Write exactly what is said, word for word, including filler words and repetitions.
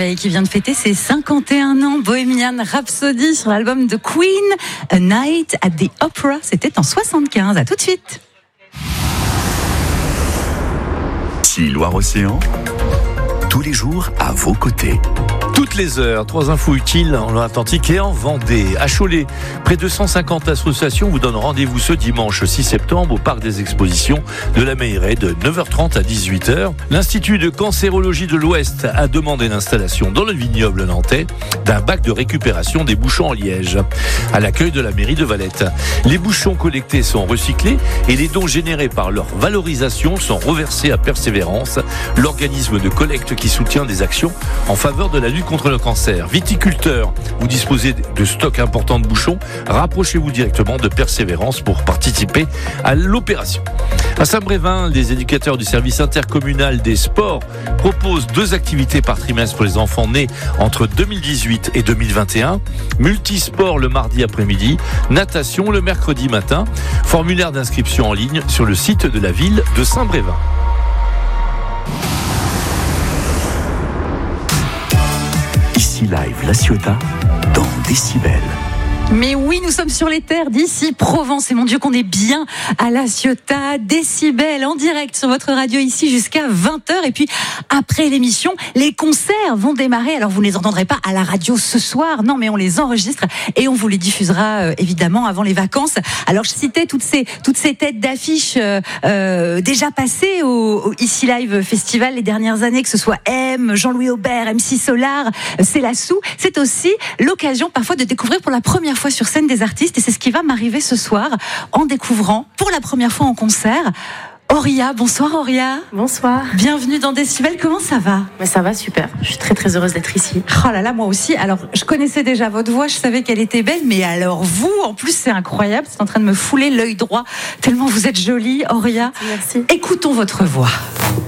Merveille qui vient de fêter ses cinquante et un ans. Bohemian Rhapsody sur l'album de Queen, A Night at the Opera. C'était en soixante-quinze. À tout de suite. Si Loire-Océan, tous les jours à vos côtés. Toutes les heures, trois infos utiles en Atlantique et en Vendée. À Cholet, près de cent cinquante associations vous donnent rendez-vous ce dimanche six septembre au Parc des Expositions de la Meilleraie de neuf heures trente à dix-huit heures. L'Institut de cancérologie de l'Ouest a demandé l'installation dans le vignoble nantais d'un bac de récupération des bouchons en liège à l'accueil de la mairie de Valette. Les bouchons collectés sont recyclés et les dons générés par leur valorisation sont reversés à Persévérance, l'organisme de collecte qui soutient des actions en faveur de la lutte contre le cancer. Viticulteurs, vous disposez de stocks importants de bouchons, rapprochez-vous directement de Persévérance pour participer à l'opération. À Saint-Brévin, les éducateurs du service intercommunal des sports proposent deux activités par trimestre pour les enfants nés entre deux mille dix-huit et deux mille vingt et un. Multisport le mardi après-midi, natation le mercredi matin. Formulaire d'inscription en ligne sur le site de la ville de Saint-Brévin. Ici Live La Ciotat dans Décibel. Mais oui, nous sommes sur les terres d'ici Provence. Et mon Dieu qu'on est bien à La Ciotat, Décibel, en direct sur votre radio ici jusqu'à vingt heures. Et puis après l'émission, les concerts vont démarrer. Alors vous ne les entendrez pas à la radio ce soir, non, mais on les enregistre et on vous les diffusera euh, évidemment avant les vacances. Alors je citais toutes ces toutes ces têtes d'affiches euh, euh, déjà passées au, au Ici Live Festival les dernières années, que ce soit M, Jean-Louis Aubert, M C Solar, C'est la Sou. C'est aussi l'occasion parfois de découvrir pour la première fois sur scène des artistes, et c'est ce qui va m'arriver ce soir en découvrant pour la première fois en concert Auria. Bonsoir Auria. Bonsoir. Bienvenue dans Décibel, comment ça va? Mais ça va super, je suis très très heureuse d'être ici. Oh là là, moi aussi. Alors je connaissais déjà votre voix, je savais qu'elle était belle, mais alors vous, en plus c'est incroyable, c'est en train de me fouler l'œil droit tellement vous êtes jolie Auria. Merci. Écoutons votre voix.